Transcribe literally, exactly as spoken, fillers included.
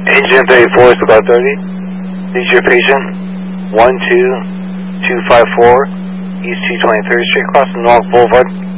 Agent thirty-four, Cigar thirty. This is your patient, one two two five four East two twenty-third Street, across from North Boulevard.